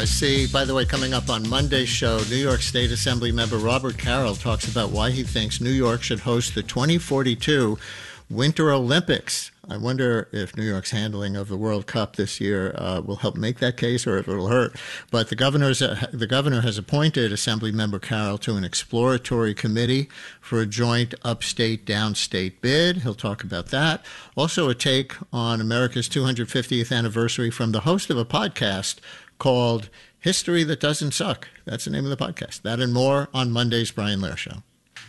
WNYC. By the way, coming up on Monday's show, New York State Assembly member Robert Carroll talks about why he thinks New York should host the 2042 Winter Olympics. I wonder if New York's handling of the World Cup this year will help make that case or if it'll hurt. But the governor has appointed Assemblymember Carroll to an exploratory committee for a joint upstate-downstate bid. He'll talk about that. Also a take on America's 250th anniversary from the host of a podcast called History That Doesn't Suck. That's the name of the podcast. That and more on Monday's Brian Lehrer Show.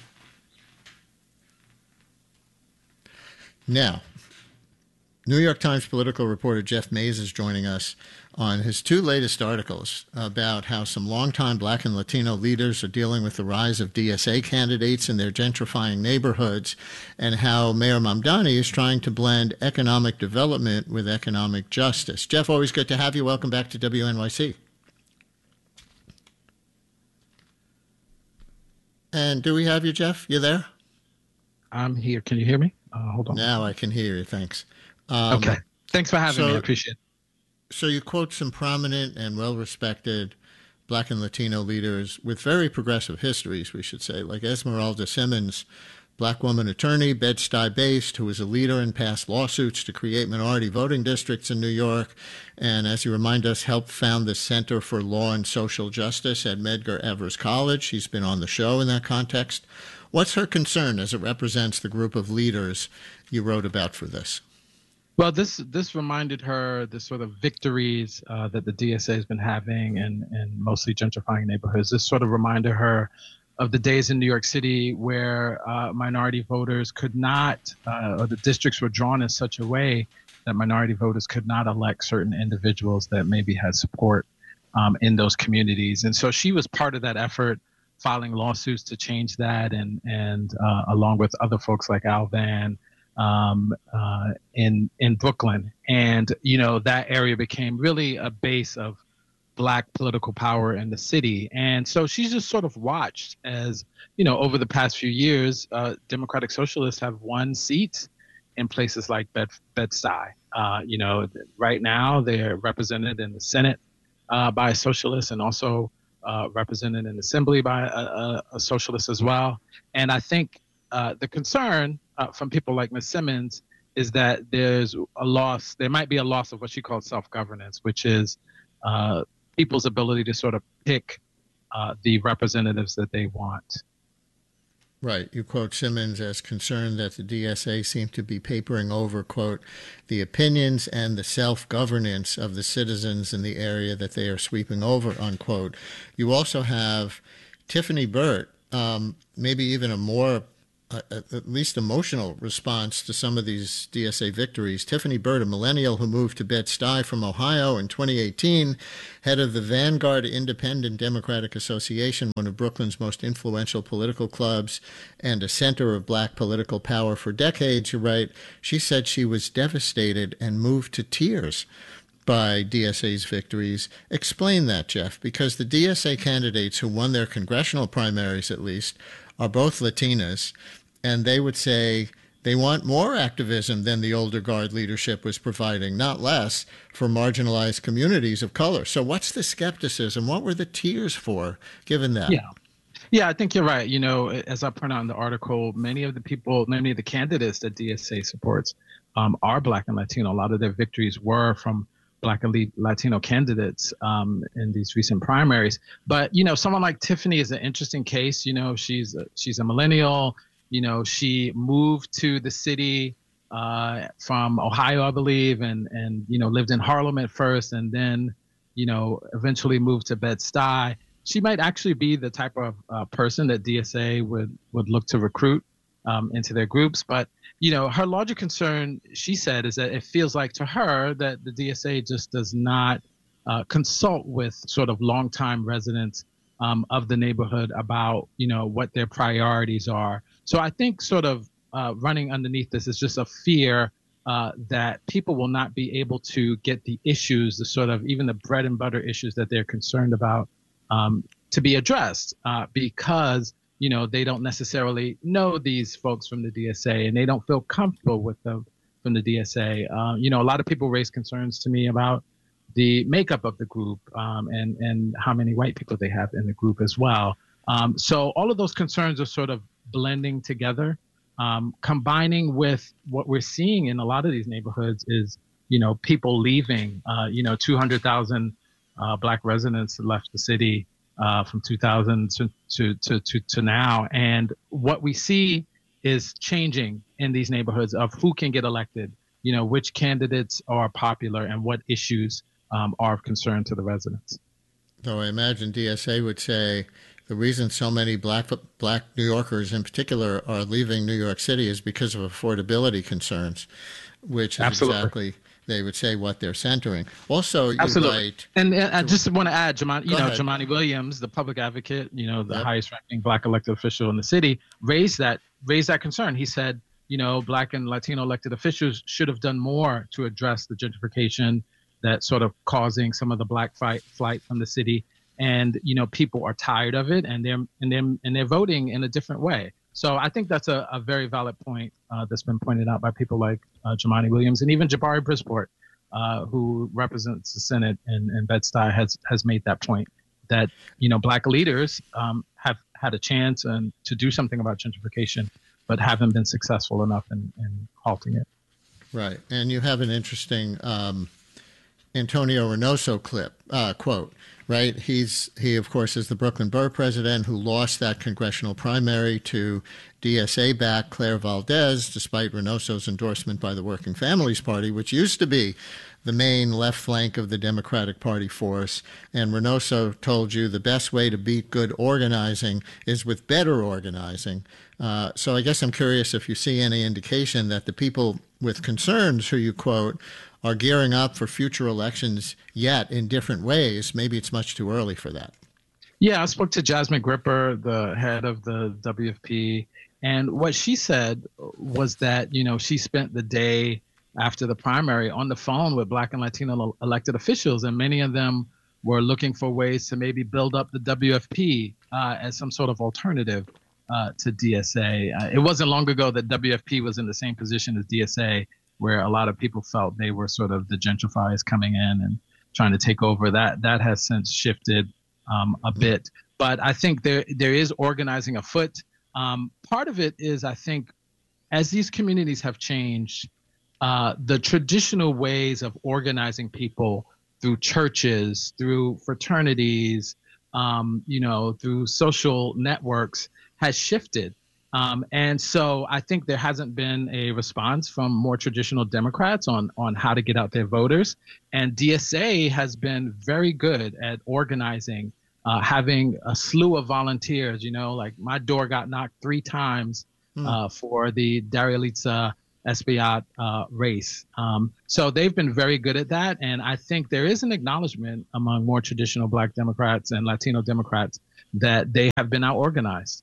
Now, New York Times political reporter Jeff Mays is joining us on his two latest articles about how some longtime Black and Latino leaders are dealing with the rise of DSA candidates in their gentrifying neighborhoods, and how Mayor Mamdani is trying to blend economic development with economic justice. Jeff, always good to have you. Welcome back to WNYC. And do we have you, Jeff? You there? I'm here. Can you hear me? Hold on. Now I can hear you. Thanks. Okay. Thanks for having me. I appreciate it. So you quote some prominent and well-respected Black and Latino leaders with very progressive histories, we should say, like Esmeralda Simmons, Black woman attorney, Bed-Stuy based, who was a leader in past lawsuits to create minority voting districts in New York, and as you remind us, helped found the Center for Law and Social Justice at Medgar Evers College. She's been on the show in that context. What's her concern as it represents the group of leaders you wrote about for this? Well, this reminded her the sort of victories that the DSA has been having in mostly gentrifying neighborhoods. This sort of reminded her of the days in New York City where minority voters could not, or the districts were drawn in such a way that minority voters could not elect certain individuals that maybe had support in those communities. And so she was part of that effort, filing lawsuits to change that, and along with other folks like Al Van in Brooklyn. And, you know, that area became really a base of Black political power in the city. And so she's just sort of watched as, you know, over the past few years, Democratic Socialists have won seats in places like Bed-Stuy. You know, right now they're represented in the Senate by a socialist, and also represented in the Assembly by a socialist as well. And I think the concern from people like Ms. Simmons is that there's a loss, there might be a loss of what she called self-governance, which is people's ability to sort of pick the representatives that they want. Right. You quote Simmons as concerned that the DSA seem to be papering over, quote, the opinions and the self-governance of the citizens in the area that they are sweeping over, unquote. You also have Tiffany Burt, maybe even a more at least emotional response to some of these DSA victories. Tiffany Burt, a millennial who moved to Bed-Stuy from Ohio in 2018, head of the Vanguard Independent Democratic Association, one of Brooklyn's most influential political clubs and a center of Black political power for decades, you write, she said she was devastated and moved to tears by DSA's victories. Explain that, Jeff, because the DSA candidates who won their congressional primaries, at least, are both Latinas, and they would say they want more activism than the older guard leadership was providing, not less, for marginalized communities of color. So what's the skepticism? What were the tears for, given that? Yeah, I think you're right. You know, as I point out in the article, many of the candidates that DSA supports are Black and Latino. A lot of their victories were from Black and Latino candidates in these recent primaries. But, you know, someone like Tiffany is an interesting case. You know, she's a millennial. You know, she moved to the city from Ohio, I believe, and you know, lived in Harlem at first, and then, you know, eventually moved to Bed-Stuy. She might actually be the type of person that DSA would look to recruit into their groups. But, you know, her larger concern, she said, is that it feels like to her that the DSA just does not consult with sort of longtime residents of the neighborhood about, you know, what their priorities are. So I think sort of running underneath this is just a fear that people will not be able to get the issues, the sort of even the bread and butter issues that they're concerned about to be addressed because, you know, they don't necessarily know these folks from the DSA and they don't feel comfortable with them from the DSA. You know, a lot of people raise concerns to me about the makeup of the group, and how many white people they have in the group as well. So all of those concerns are sort of blending together, combining with what we're seeing in a lot of these neighborhoods is, people leaving. 200,000 Black residents left the city from 2000 to now, and what we see is changing in these neighborhoods of who can get elected, which candidates are popular and what issues are of concern to the residents. Though I imagine DSA would say the reason so many black New Yorkers in particular are leaving New York City is because of affordability concerns, which is Absolutely. exactly, they would say, what they're centering. Also, you're Absolutely. right. And I just want to add, Jumaane Go Williams, the public advocate, the Yep. highest ranking Black elected official in the city, raised that concern. He said, Black and Latino elected officials should have done more to address the gentrification that's sort of causing some of the Black flight from the city. And people are tired of it, and they're voting in a different way. So I think that's a very valid point that's been pointed out by people like Jumaane Williams and even Jabari Brisport, who represents the Senate in Bed-Stuy, has made that point that Black leaders have had a chance to do something about gentrification, but haven't been successful enough in halting it. Right, and you have an interesting Antonio Reynoso quote. Right, he of course is the Brooklyn Borough president who lost that congressional primary to DSA-backed Claire Valdez, despite Reynoso's endorsement by the Working Families Party, which used to be the main left flank of the Democratic Party force. And Reynoso told you the best way to beat good organizing is with better organizing. So I guess I'm curious if you see any indication that the people with concerns who you quote are gearing up for future elections yet in different ways. Maybe it's much too early for that. Yeah, I spoke to Jasmine Gripper, the head of the WFP, and what she said was that, she spent the day after the primary on the phone with Black and Latino elected officials, and many of them were looking for ways to maybe build up the WFP as some sort of alternative to DSA. It wasn't long ago that WFP was in the same position as DSA, where a lot of people felt they were sort of the gentrifiers coming in and trying to take over. That has since shifted a bit. But I think there is organizing afoot. Part of it is, I think, as these communities have changed, the traditional ways of organizing people through churches, through fraternities, through social networks has shifted. And so I think there hasn't been a response from more traditional Democrats on how to get out their voters. And DSA has been very good at organizing, having a slew of volunteers. Like my door got knocked 3 times for the Darialitza Espaillat race. So they've been very good at that. And I think there is an acknowledgement among more traditional Black Democrats and Latino Democrats that they have been out organized.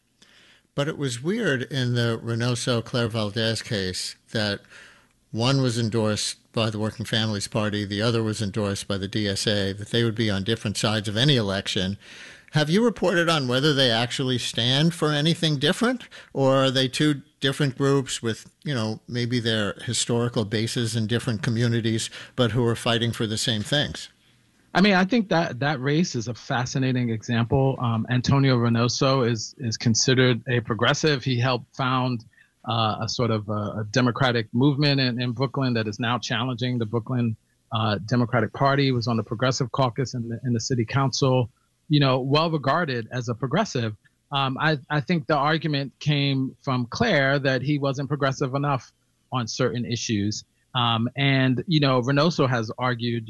But it was weird in the Reynoso-Claire Valdez case that one was endorsed by the Working Families Party, the other was endorsed by the DSA, that they would be on different sides of any election. Have you reported on whether they actually stand for anything different, or are they two different groups with, maybe their historical bases in different communities, but who are fighting for the same things? I mean, I think that race is a fascinating example. Antonio Reynoso is considered a progressive. He helped found a sort of a democratic movement in Brooklyn that is now challenging the Brooklyn Democratic Party. He was on the Progressive Caucus in the city council, well regarded as a progressive. I think the argument came from Claire that he wasn't progressive enough on certain issues. And Reynoso has argued,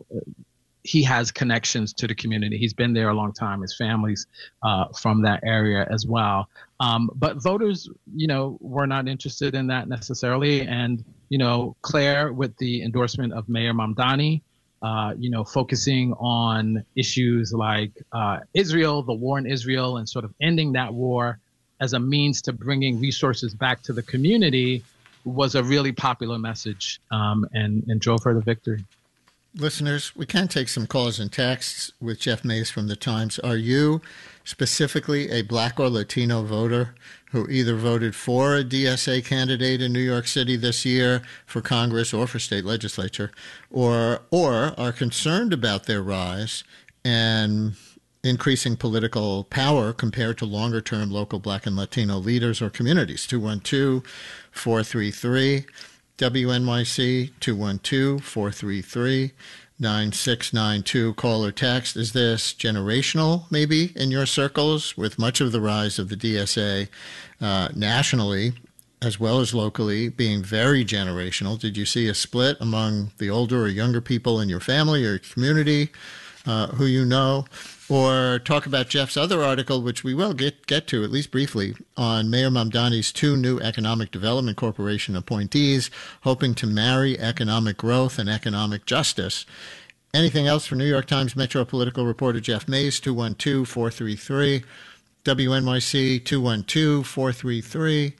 he has connections to the community. He's been there a long time. His family's from that area as well. But voters, were not interested in that necessarily. And, Claire, with the endorsement of Mayor Mamdani, focusing on issues like Israel, the war in Israel, and sort of ending that war as a means to bringing resources back to the community was a really popular message and drove her to victory. Listeners, we can take some calls and texts with Jeff Mays from The Times. Are you specifically a Black or Latino voter who either voted for a DSA candidate in New York City this year for Congress or for state legislature, or are concerned about their rise and increasing political power compared to longer term local Black and Latino leaders or communities. 212 433 WNYC, 212 433 9692. Call or text. Is this generational, maybe, in your circles, with much of the rise of the DSA nationally as well as locally being very generational? Did you see a split among the older or younger people in your family or community who you know? Or talk about Jeff's other article, which we will get to, at least briefly, on Mayor Mamdani's 2 new Economic Development Corporation appointees hoping to marry economic growth and economic justice. Anything else for New York Times Metro political reporter Jeff Mays, 212 433 WNYC, 212 433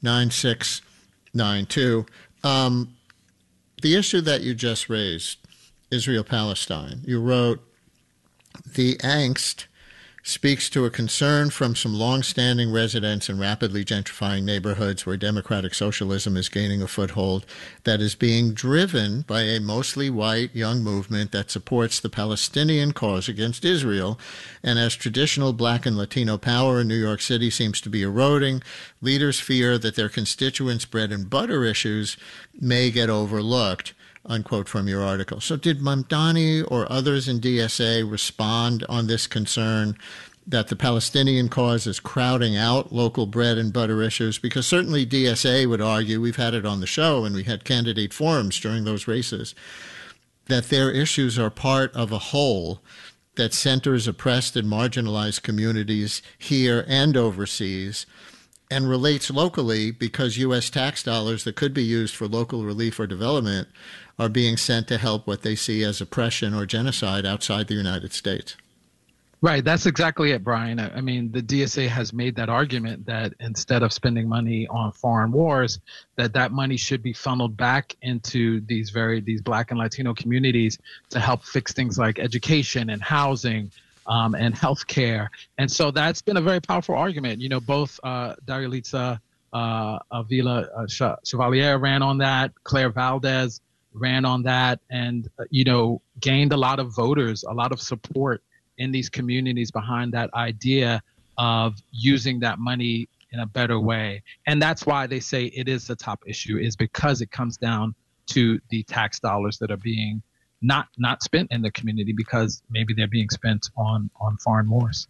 9692. The issue that you just raised, Israel-Palestine, you wrote, the angst speaks to a concern from some long-standing residents in rapidly gentrifying neighborhoods where democratic socialism is gaining a foothold that is being driven by a mostly white young movement that supports the Palestinian cause against Israel. And as traditional Black and Latino power in New York City seems to be eroding, leaders fear that their constituents' bread and butter issues may get overlooked. Unquote from your article. So did Mamdani or others in DSA respond on this concern that the Palestinian cause is crowding out local bread and butter issues? Because certainly DSA would argue, we've had it on the show and we had candidate forums during those races, that their issues are part of a whole that centers oppressed and marginalized communities here and overseas, and relates locally because U.S. tax dollars that could be used for local relief or development are being sent to help what they see as oppression or genocide outside the United States. Right. That's exactly it, Brian. I mean, the DSA has made that argument that instead of spending money on foreign wars, that money should be funneled back into these Black and Latino communities to help fix things like education and housing, and healthcare. And so that's been a very powerful argument. You know, both Darialitza Avila Chevalier ran on that, Claire Valdez ran on that, and, gained a lot of voters, a lot of support in these communities behind that idea of using that money in a better way. And that's why they say it is the top issue, is because it comes down to the tax dollars that are being not spent in the community because maybe they're being spent on foreign wars.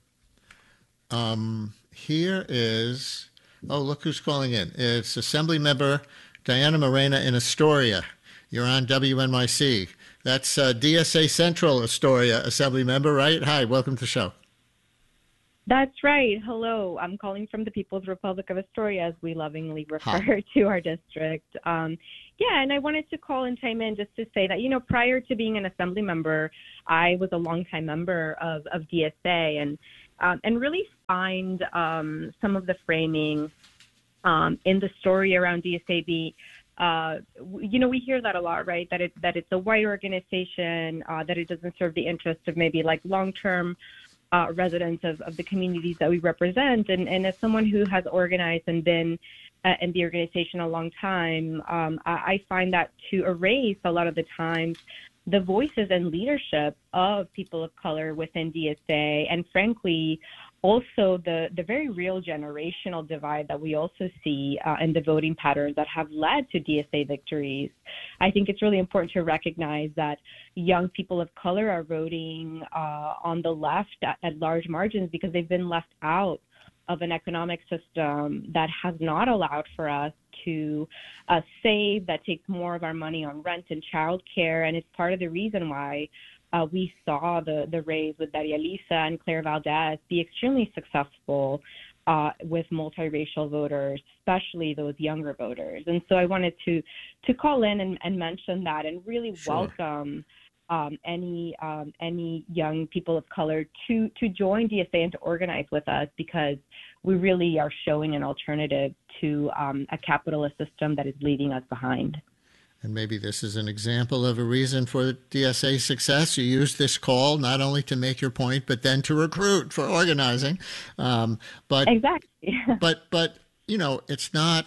Here is, look who's calling in. It's Assembly Member Diana Morena in Astoria. You're on WNYC. That's DSA Central Astoria Assembly Member, right? Hi, welcome to the show. That's right. Hello. I'm calling from the People's Republic of Astoria, as we lovingly refer to our district. And I wanted to call and chime in just to say that, prior to being an assembly member, I was a longtime member of DSA and really find some of the framing in the story around DSA we hear that a lot, right? That it's a white organization, that it doesn't serve the interest of maybe like long-term residents of the communities that we represent. And as someone who has organized and been in the organization a long time, I find that to erase a lot of the times the voices and leadership of people of color within DSA, and frankly, also the very real generational divide that we also see in the voting patterns that have led to DSA victories. I think it's really important to recognize that young people of color are voting on the left at large margins because they've been left out of an economic system that has not allowed for us to save, that takes more of our money on rent and childcare, and it's part of the reason why we saw the raise with Darialitza and Claire Valdez be extremely successful with multiracial voters, especially those younger voters. And so I wanted to call in and mention that and really welcome any young people of color to join DSA and to organize with us, because we really are showing an alternative to a capitalist system that is leaving us behind. And maybe this is an example of a reason for DSA success. You use this call not only to make your point, but then to recruit for organizing. But exactly. but it's not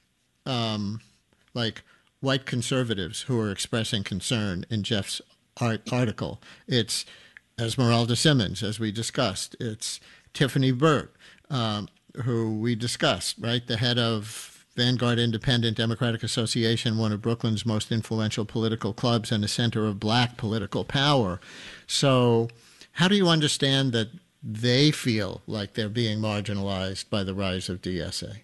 like white conservatives who are expressing concern in Jeff's article. It's Esmeralda Simmons, as we discussed. It's Tiffany Burt, who we discussed, right? The head of Vanguard Independent Democratic Association, one of Brooklyn's most influential political clubs and a center of black political power. So how do you understand that they feel like they're being marginalized by the rise of DSA?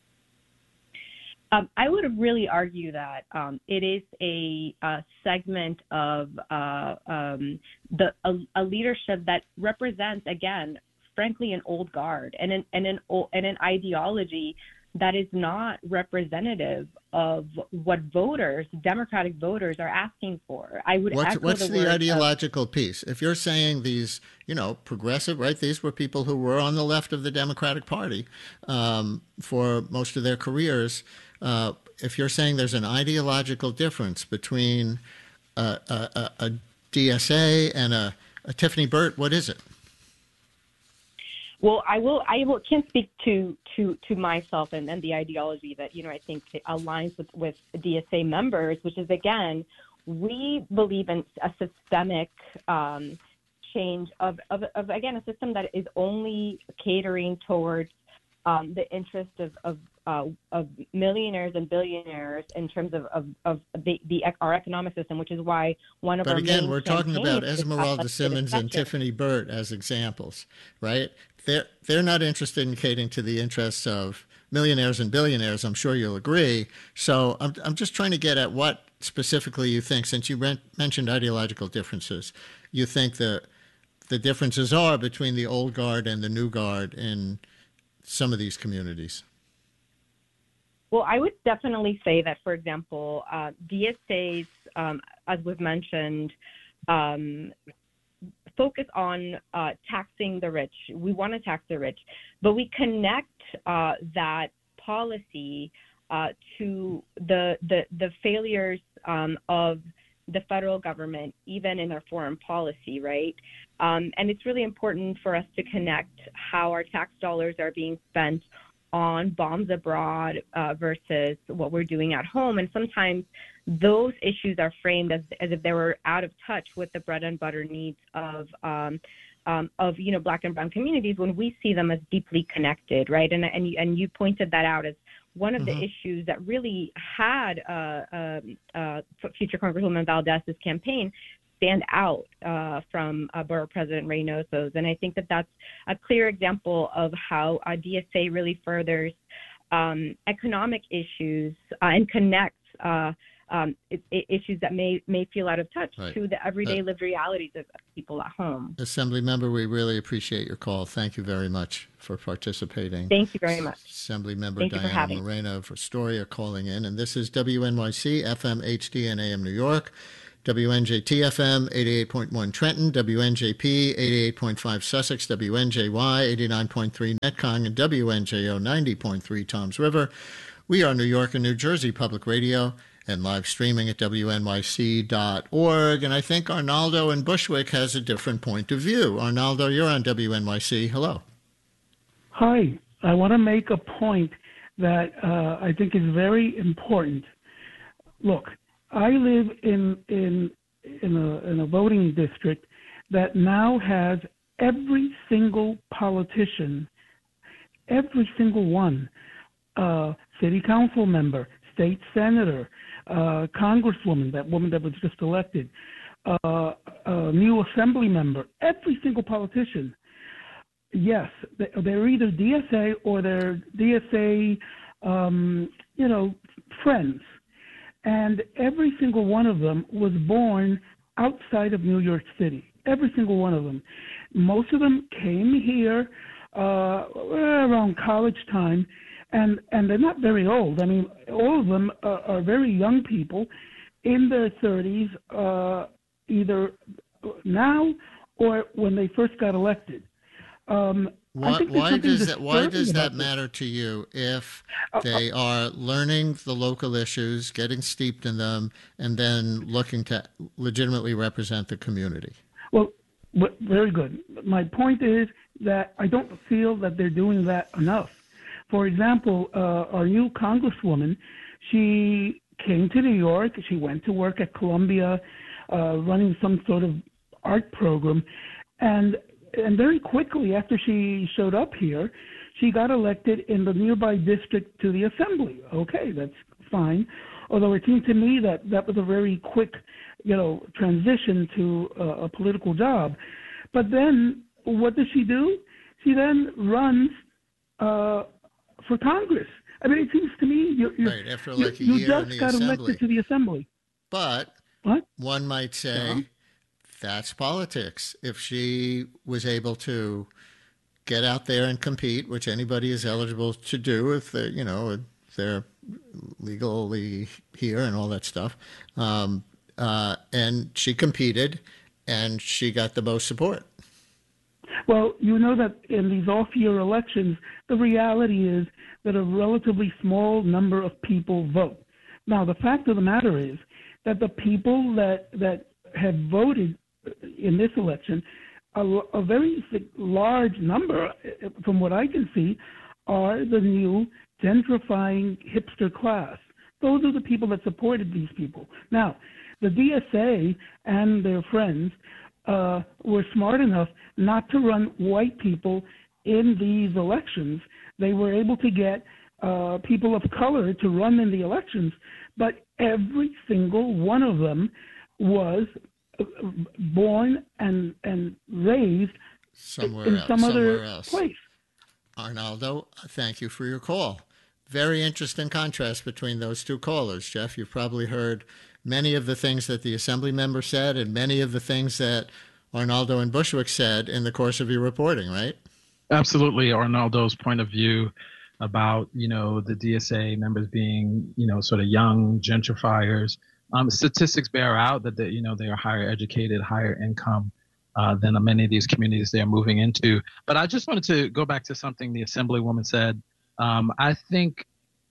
I would really argue that it is a segment of a leadership that represents, again, frankly, an old guard and an ideology that is not representative of what Democratic voters, are asking for. I would. What's the ideological piece? If you're saying these, progressive, right? These were people who were on the left of the Democratic Party for most of their careers. If you're saying there's an ideological difference between a DSA and a Tiffany Burt, what is it? Well, I can't speak to myself and the ideology that I think aligns with DSA members, which is, again, we believe in a systemic change of again, a system that is only catering towards the interest of millionaires and billionaires in terms of our economic system, which is why one of our. But again, we're talking about Esmeralda Simmons and Tiffany Burt as examples, right? They're not interested in catering to the interests of millionaires and billionaires. I'm sure you'll agree. So I'm just trying to get at what specifically you think, since you mentioned ideological differences, you think the differences are between the old guard and the new guard in some of these communities. Well, I would definitely say that, for example, DSAs, as we've mentioned, focus on taxing the rich. We want to tax the rich, but we connect that policy to the failures of the federal government, even in their foreign policy, right? And it's really important for us to connect how our tax dollars are being spent on bombs abroad versus what we're doing at home. And sometimes those issues are framed as if they were out of touch with the bread and butter needs of Black and brown communities, when we see them as deeply connected, right? And you pointed that out as one of the issues that really had future Congresswoman Valdez's campaign stand out from Borough President Reynoso's. And I think that that's a clear example of how DSA really furthers economic issues and connects issues that may feel out of touch to the everyday lived realities of people at home. Assembly member, we really appreciate your call. Thank you very much for participating. Thank you very much. Assembly member Diana Moreno of Astoria calling in. And this is WNYC, FM, HD, and AM New York. WNJT-FM, 88.1 Trenton, WNJP, 88.5 Sussex, WNJY, 89.3 Netcong, and WNJO, 90.3 Toms River. We are New York and New Jersey Public Radio and live streaming at WNYC.org. And I think Arnaldo in Bushwick has a different point of view. Arnaldo, you're on WNYC. Hello. Hi. I want to make a point that I think is very important. Look, I live in a voting district that now has every single politician, every single one, city council member, state senator, congresswoman, that woman that was just elected, new assembly member, every single politician. Yes, they're either DSA or they're DSA, friends. And every single one of them was born outside of New York City. Every single one of them. Most of them came here around college time, and they're not very old. I mean, all of them are very young people in their 30s, either now or when they first got elected. Why does that matter to you if they are learning the local issues, getting steeped in them, and then looking to legitimately represent the community? Well, very good. My point is that I don't feel that they're doing that enough. For example, our new congresswoman, she came to New York. She went to work at Columbia, running some sort of art program, and very quickly after she showed up here, she got elected in the nearby district to the assembly. Okay, that's fine. Although it seemed to me that was a very quick, transition to a political job. But then what does she do? She then runs for Congress. I mean, it seems to me right, after like a year just in the got assembly. elected to the assembly. But what? One might say that's politics. If she was able to get out there and compete, which anybody is eligible to do if they're legally here and all that stuff, and she competed and she got the most support. Well, you know that in these off-year elections, the reality is that a relatively small number of people vote. Now, the fact of the matter is that the people that have voted in this election, a very large number, from what I can see, are the new gentrifying hipster class. Those are the people that supported these people. Now, the DSA and their friends were smart enough not to run white people in these elections. They were able to get people of color to run in the elections, but every single one of them was born and raised in some other place. Arnaldo, thank you for your call. Very interesting contrast between those two callers, Jeff. You've probably heard many of the things that the Assembly member said and many of the things that Arnaldo and Bushwick said in the course of your reporting, right? Absolutely. Arnaldo's point of view about, the DSA members being, sort of young gentrifiers. Statistics bear out that they are higher educated, higher income than many of these communities they are moving into. But I just wanted to go back to something the Assemblywoman said. I think,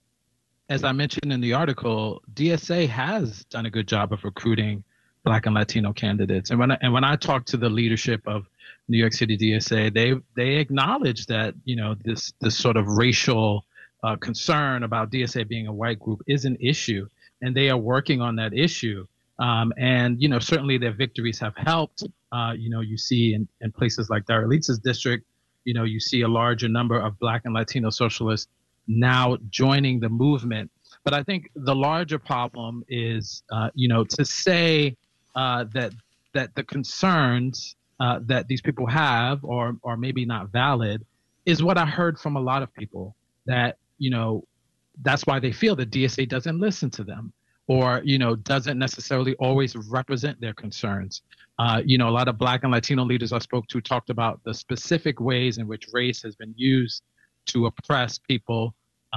as I mentioned in the article, DSA has done a good job of recruiting Black and Latino candidates. And when I talk to the leadership of New York City DSA, they acknowledge that this sort of racial concern about DSA being a white group is an issue, and they are working on that issue. And certainly their victories have helped. You see in places like Dara Litz's district, you see a larger number of Black and Latino socialists now joining the movement. But I think the larger problem is, to say that the concerns that these people have are maybe not valid is what I heard from a lot of people, that, that's why they feel that DSA doesn't listen to them or, doesn't necessarily always represent their concerns. A lot of Black and Latino leaders I spoke to talked about the specific ways in which race has been used to oppress people.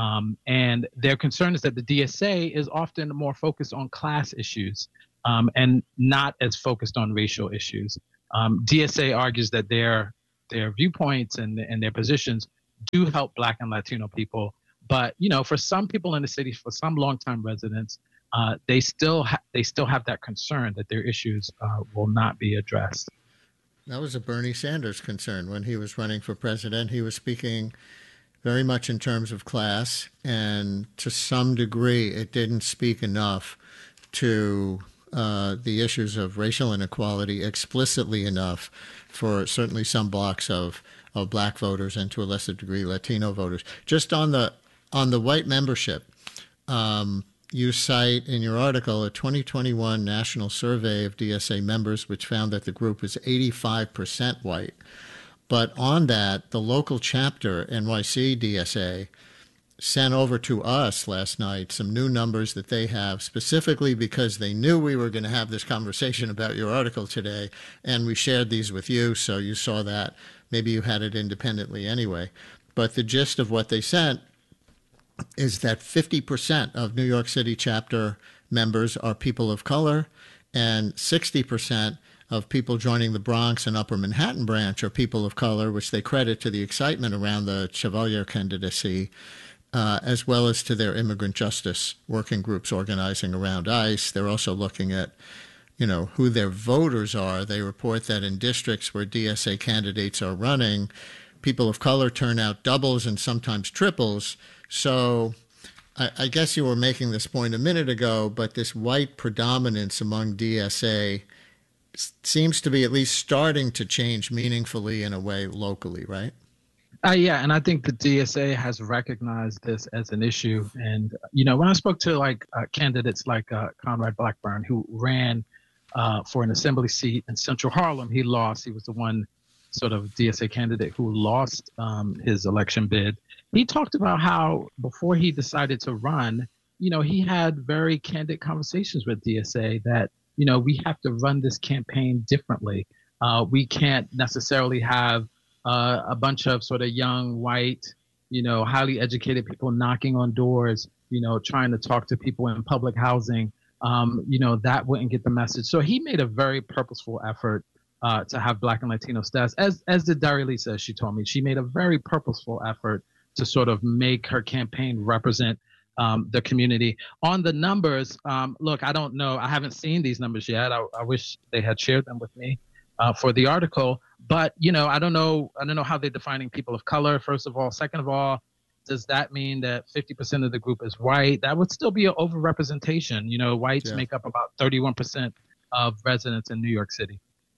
And their concern is that the DSA is often more focused on class issues and not as focused on racial issues. DSA argues that their viewpoints and their positions do help Black and Latino people. But, for some people in the city, for some longtime residents, they still have that concern that their issues will not be addressed. That was a Bernie Sanders concern when he was running for president. He was speaking very much in terms of class, and to some degree, it didn't speak enough to the issues of racial inequality explicitly enough for certainly some blocks of Black voters and to a lesser degree Latino voters. Just on the white membership, you cite in your article a 2021 national survey of DSA members, which found that the group was 85% white. But on that, the local chapter, NYC DSA, sent over to us last night some new numbers that they have, specifically because they knew we were going to have this conversation about your article today, and we shared these with you, so you saw that. Maybe you had it independently anyway. But the gist of what they sent is that 50% of New York City chapter members are people of color, and 60% of people joining the Bronx and Upper Manhattan branch are people of color, which they credit to the excitement around the Chevalier candidacy, as well as to their immigrant justice working groups organizing around ICE. They're also looking at, who their voters are. They report that in districts where DSA candidates are running, people of color turnout doubles and sometimes triples. So I guess you were making this point a minute ago, but this white predominance among DSA seems to be at least starting to change meaningfully in a way locally, right? Yeah, and I think the DSA has recognized this as an issue. And, you know, when I spoke to candidates like Conrad Blackburn, who ran for an assembly seat in Central Harlem, he lost. He was the one sort of DSA candidate who lost his election bid. He talked about how before he decided to run, you know, he had very candid conversations with DSA that, you know, we have to run this campaign differently. We can't necessarily have a bunch of sort of young, white, you know, highly educated people knocking on doors, you know, trying to talk to people in public housing. You know, that wouldn't get the message. So he made a very purposeful effort to have Black and Latino stats. As did Daryl, she told me. She made a very purposeful effort to sort of make her campaign represent the community. On the numbers, look, I don't know. I haven't seen these numbers yet. I wish they had shared them with me for the article. But, you know, I don't know how they're defining people of color, first of all. Second of all, does that mean that 50% of the group is white? That would still be an overrepresentation. You know, whites make up about 31% of residents in New York City.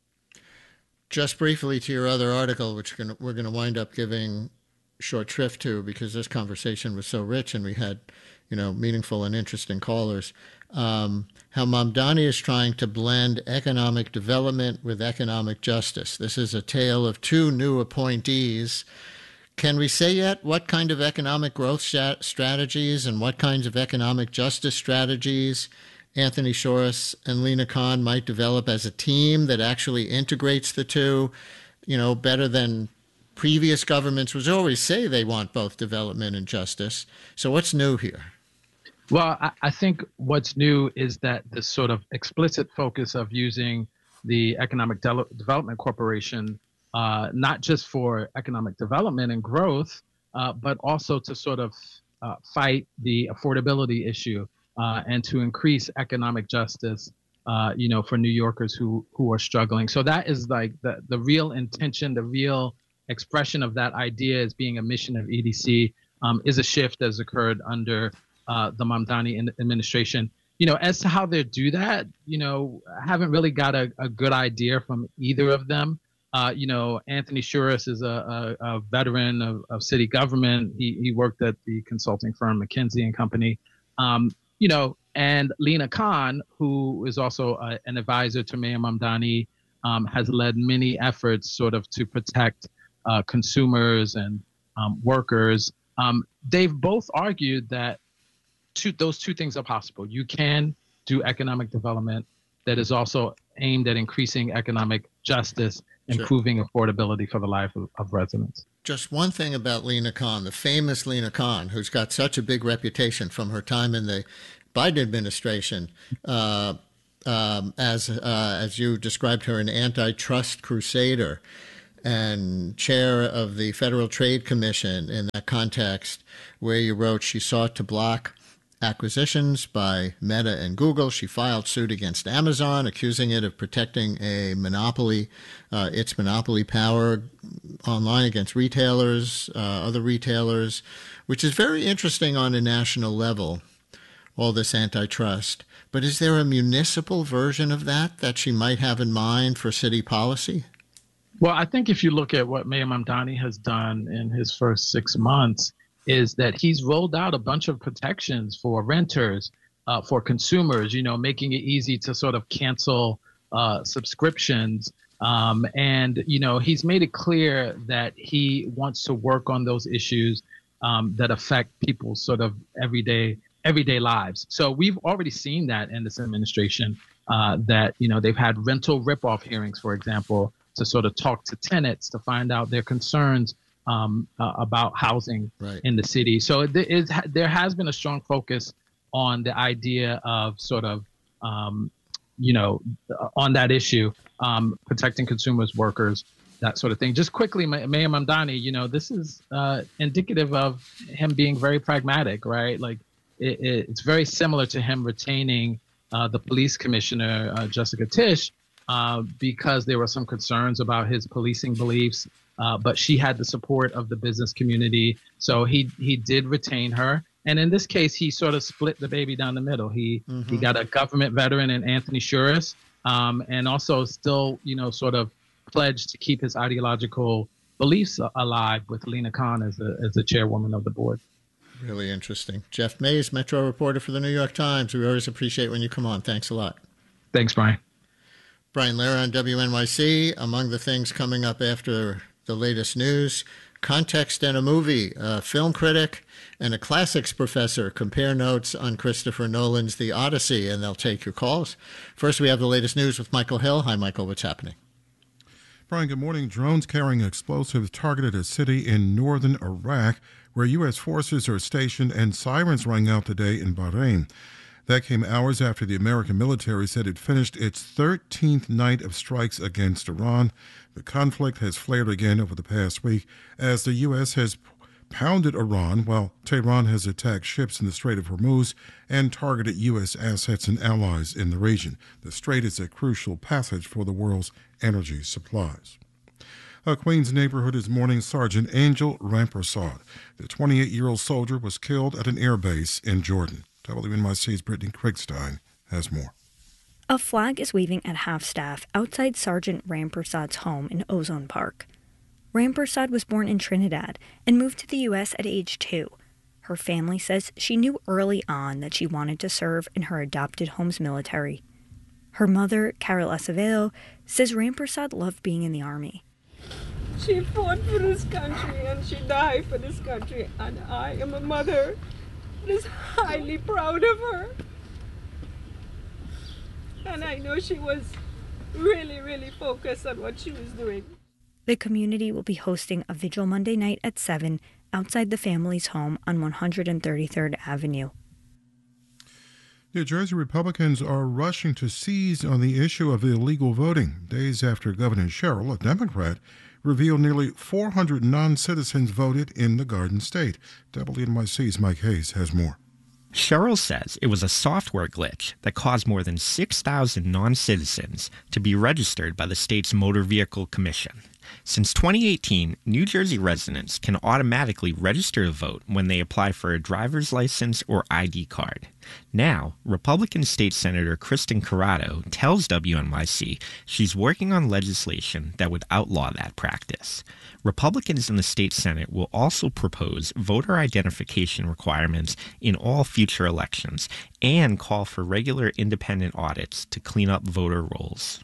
Just briefly to your other article, which we're going to wind up giving short shrift to because this conversation was so rich and we had, you know, meaningful and interesting callers. How Mamdani is trying to blend economic development with economic justice. This is a tale of two new appointees. Can we say yet what kind of economic growth strategies and what kinds of economic justice strategies Anthony Shorus and Lina Khan might develop as a team that actually integrates the two, you know, better than previous governments, which always say they want both development and justice? So what's new here? Well, I think what's new is that this sort of explicit focus of using the Economic Development Corporation, not just for economic development and growth, but also to sort of fight the affordability issue and to increase economic justice, you know, for New Yorkers who are struggling. So that is like the real intention, the real expression of that idea as being a mission of EDC is a shift that's occurred under the Mamdani administration. You know, as to how they do that, you know, I haven't really got a good idea from either of them. You know, Anthony Shorus is a veteran of city government. He worked at the consulting firm McKinsey and Company. You know, and Lina Khan, who is also an advisor to Mayor Mamdani, has led many efforts sort of to protect consumers and workers. They've both argued that those two things are possible. You can do economic development that is also aimed at increasing economic justice, improving affordability for the life of residents. Just one thing about Lina Khan, the famous Lina Khan, who's got such a big reputation from her time in the Biden administration, as you described her, an antitrust crusader and chair of the Federal Trade Commission in that context, where you wrote she sought to block acquisitions by Meta and Google. She filed suit against Amazon, accusing it of protecting a monopoly, its monopoly power online against retailers, other retailers, which is very interesting on a national level, all this antitrust. But is there a municipal version of that she might have in mind for city policy? Well, I think if you look at what Mayor Mamdani has done in his first 6 months, is that he's rolled out a bunch of protections for renters, for consumers, you know, making it easy to sort of cancel subscriptions. And, you know, he's made it clear that he wants to work on those issues that affect people's sort of everyday lives. So we've already seen that in this administration, that, you know, they've had rental ripoff hearings, for example, to sort of talk to tenants to find out their concerns about housing in the city. So there has been a strong focus on the idea of sort of, you know, on that issue, protecting consumers, workers, that sort of thing. Just quickly, Mayor Mamdani, you know, this is indicative of him being very pragmatic, right? Like it's very similar to him retaining the police commissioner, Jessica Tisch, because there were some concerns about his policing beliefs. but she had the support of the business community. So he did retain her. And in this case, he sort of split the baby down the middle. He got a government veteran in Anthony Shuris, and also still, sort of pledged to keep his ideological beliefs alive with Lena Khan as the chairwoman of the board. Really interesting. Jeff Mays, Metro reporter for the New York Times. We always appreciate when you come on. Thanks a lot. Thanks, Brian. Brian Lehrer on WNYC. Among the things coming up after the latest news, Context and a Movie, a film critic and a classics professor compare notes on Christopher Nolan's The Odyssey, and they'll take your calls. First, we have the latest news with Michael Hill. Hi, Michael. What's happening? Brian, good morning. Drones carrying explosives targeted a city in northern Iraq where U.S. forces are stationed, and sirens rang out today in Bahrain. That came hours after the American military said it finished its 13th night of strikes against Iran. The conflict has flared again over the past week as the U.S. has pounded Iran, while Tehran has attacked ships in the Strait of Hormuz and targeted U.S. assets and allies in the region. The strait is a crucial passage for the world's energy supplies. A Queens neighborhood is mourning Sergeant Angel Rampersad. The 28-year-old soldier was killed at an air base in Jordan. WNYC's Brittany Kriegstein has more. A flag is waving at half-staff outside Sergeant Rampersad's home in Ozone Park. Rampersad was born in Trinidad and moved to the U.S. at age 2. Her family says she knew early on that she wanted to serve in her adopted home's military. Her mother, Carol Acevedo, says Rampersad loved being in the Army. She fought for this country and she died for this country, and I am a mother that is highly proud of her. And I know she was really, really focused on what she was doing. The community will be hosting a vigil Monday night at 7 outside the family's home on 133rd Avenue. New Jersey Republicans are rushing to seize on the issue of illegal voting, days after Governor Sherrill, a Democrat, revealed nearly 400 non-citizens voted in the Garden State. WNYC's Mike Hayes has more. Sherrill says it was a software glitch that caused more than 6,000 non-citizens to be registered by the state's Motor Vehicle Commission. Since 2018, New Jersey residents can automatically register to vote when they apply for a driver's license or ID card. Now, Republican State Senator Kristen Corrado tells WNYC she's working on legislation that would outlaw that practice. Republicans in the state Senate will also propose voter identification requirements in all future elections and call for regular independent audits to clean up voter rolls.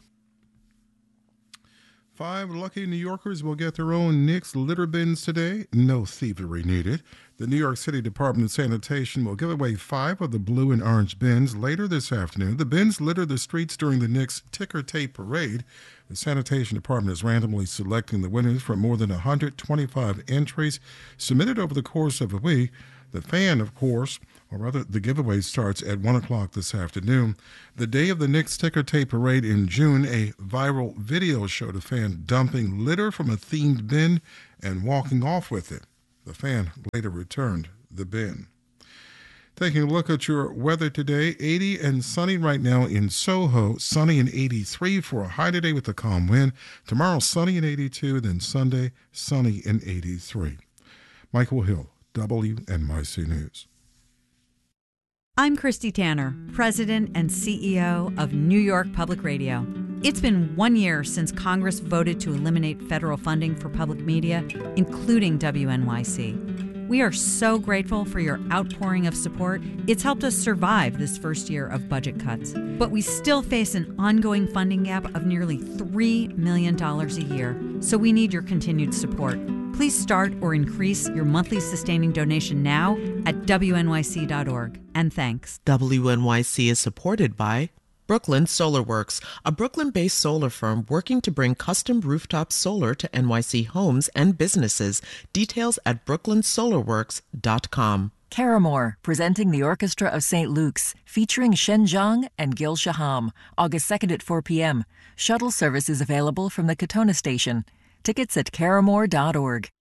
5 lucky New Yorkers will get their own Knicks litter bins today. No thievery needed. The New York City Department of Sanitation will give away 5 of the blue and orange bins later this afternoon. The bins litter the streets during the Knicks ticker tape parade. The Sanitation Department is randomly selecting the winners from more than 125 entries submitted over the course of a week. The giveaway starts at 1 o'clock this afternoon. The day of the Knicks ticker tape parade in June, a viral video showed a fan dumping litter from a themed bin and walking off with it. The fan later returned the bin. Taking a look at your weather today, 80 and sunny right now in Soho, sunny and 83 for a high today with a calm wind. Tomorrow, sunny and 82, then Sunday, sunny and 83. Michael Hill, WNYC News. I'm Christy Tanner, President and CEO of New York Public Radio. It's been 1 year since Congress voted to eliminate federal funding for public media, including WNYC. We are so grateful for your outpouring of support. It's helped us survive this first year of budget cuts. But we still face an ongoing funding gap of nearly $3 million a year, so we need your continued support. Please start or increase your monthly sustaining donation now at WNYC.org. And thanks. WNYC is supported by Brooklyn Solar Works, a Brooklyn-based solar firm working to bring custom rooftop solar to NYC homes and businesses. Details at brooklynsolarworks.com. Caramore, presenting the Orchestra of St. Luke's, featuring Shen Zhang and Gil Shaham, August 2nd at 4 p.m. Shuttle service is available from the Katona station. Tickets at caramore.org.